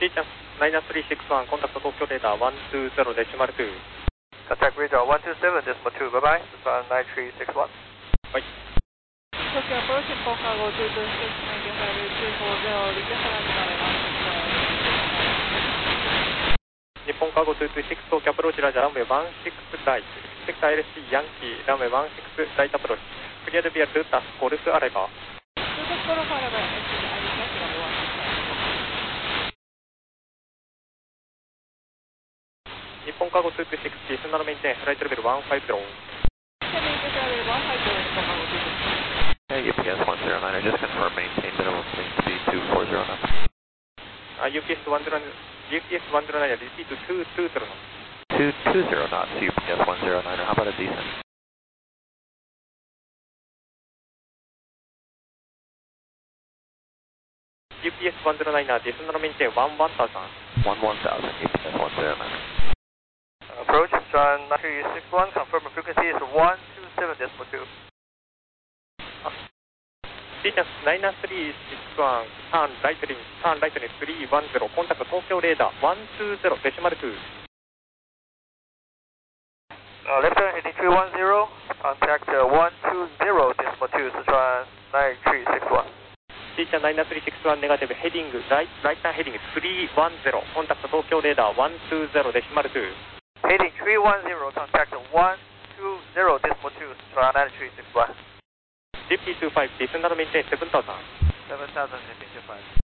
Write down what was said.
C ちゃん、9361、コンタクト東京レーダー120デシマル2。 Contact radar 127.2, bye bye, Sichuan 9361. はい。 Tokyo approach, Nippon Cargo 226, 240, request runway 160. 日本カーゴ226、東京アプローチラジャーランウェイ16ライト、セクター LC ヤンキー、ランウェイ16ライトアプローチ、クリアルビアルタスゴルフアライバー。日本カーゴ226、リスナーのメインテン、フライトレベル150。 UPS 109, just confirm maintain minimum clean speed 2409. UPS 109, repeat to 220 knots. 220 knots, UPS 109, how about a descent? UPS 109, descend and maintain 11,000. 11,000, UPS 109. Approach, Sichuan 9361, confirm frequency is 127.2. C ちゃん、9361、ターンライトに310、コンタクト東京レーダー120デシマル2。 Left turn heading 310, contact 120.2, Sichuan 9361. C ちゃん、9361、ネガティブ、ヘディング、ライターヘディング310、コンタクト東京レーダー120デシマル2。 Heading 310, contact 120.2, Sichuan 9361. DP25、descend and maintain 7,000. 7,000, heading 25.